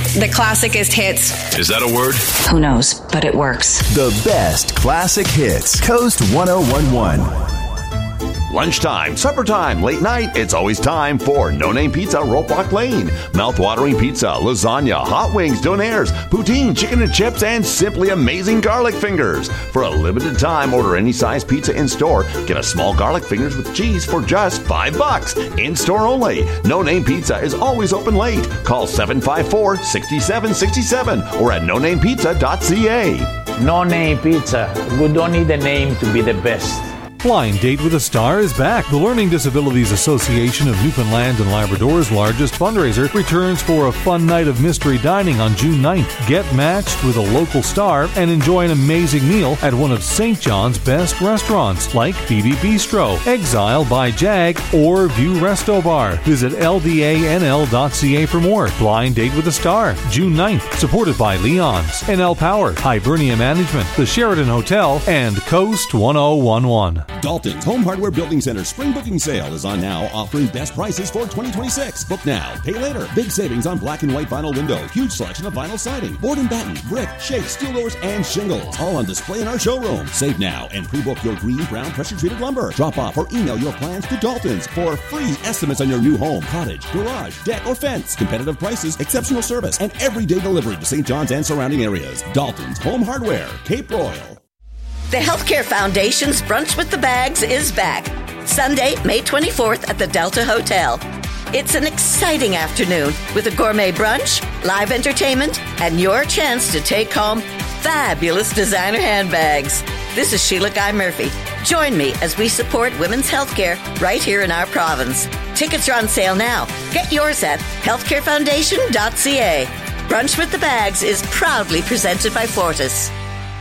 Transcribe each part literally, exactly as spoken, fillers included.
the classicest hits. Is that a word? Who knows, but it works. The best classic hits. Coast one oh one one. Lunchtime, supper time, late night, it's always time for No Name Pizza, Ropelock Lane. Mouth-watering pizza, lasagna, hot wings, donaires, poutine, chicken and chips, and simply amazing garlic fingers. For a limited time, order any size pizza in-store. Get a small garlic fingers with cheese for just five bucks. In-store only. No Name Pizza is always open late. Call seven five four, six seven six seven or at no name pizza dot c a. No Name Pizza. We don't need a name to be the best. Blind Date with a Star is back. The Learning Disabilities Association of Newfoundland and Labrador's largest fundraiser returns for a fun night of mystery dining on June ninth. Get matched with a local star and enjoy an amazing meal at one of Saint John's best restaurants like B B Bistro, Exile by Jag, or View Resto Bar. Visit L D A N L dot c a for more. Blind Date with a Star, June ninth, supported by Leon's, N L Power, Hibernia Management, the Sheraton Hotel, and Coast one oh one one. Dalton's Home Hardware Building Center Spring Booking Sale is on now, offering best prices for twenty twenty-six. Book now, pay later. Big savings on black and white vinyl windows, huge selection of vinyl siding, board and batten, brick, shake, steel doors, and shingles. All on display in our showroom. Save now and pre-book your green, brown, pressure-treated lumber. Drop off or email your plans to Dalton's for free estimates on your new home, cottage, garage, deck, or fence. Competitive prices, exceptional service, and everyday delivery to Saint John's and surrounding areas. Dalton's Home Hardware, Cape Royal. The Healthcare Foundation's Brunch with the Bags is back. Sunday, May twenty-fourth at the Delta Hotel. It's an exciting afternoon with a gourmet brunch, live entertainment, and your chance to take home fabulous designer handbags. This is Sheila Guy Murphy. Join me as we support women's healthcare right here in our province. Tickets are on sale now. Get yours at healthcare foundation dot c a. Brunch with the Bags is proudly presented by Fortis.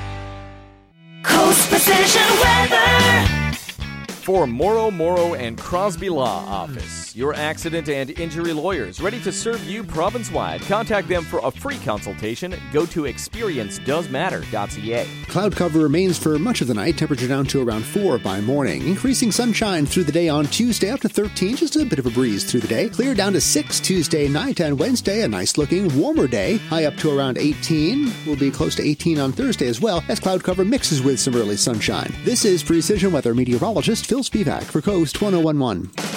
Coast Precision Weather. For Morrow, Morrow and Crosby Law Office, your accident and injury lawyers ready to serve you province-wide. Contact them for a free consultation. Go to experience does matter dot c a. Cloud cover remains for much of the night. Temperature down to around four by morning. Increasing sunshine through the day on Tuesday up to thirteen. Just a bit of a breeze through the day. Clear down to six Tuesday night, and Wednesday a nice-looking warmer day. High up to around eighteen. Will be close to eighteen on Thursday as well, as cloud cover mixes with some early sunshine. This is Precision Weather meteorologist Phil Spivak for Coast one oh one one.